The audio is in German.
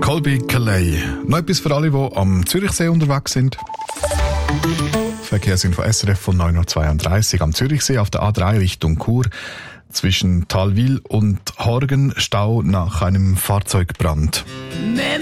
Colby Calais. Noch etwas für alle, die am Zürichsee unterwegs sind. Verkehrsinfo SRF von 9.32 Uhr am Zürichsee auf der A3 Richtung Chur. Zwischen Talwil und Horgen Stau nach einem Fahrzeugbrand.